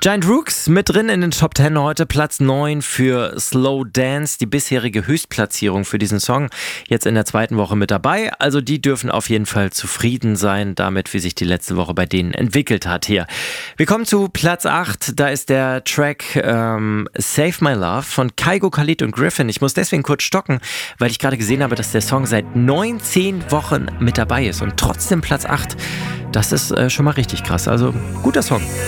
Giant Rooks mit drin in den Top 10 heute, Platz 9 für Slow Dance, die bisherige Höchstplatzierung für diesen Song, jetzt in der zweiten Woche mit dabei. Also die dürfen auf jeden Fall zufrieden sein damit, wie sich die letzte Woche bei denen entwickelt hat hier. Wir kommen zu Platz 8, da ist der Track Save My Love von Kygo, Khalid und Griffin. Ich muss deswegen kurz stocken, weil ich gerade gesehen habe, dass der Song seit 19 Wochen mit dabei ist und trotzdem Platz 8. Das ist schon mal richtig krass, also guter Song.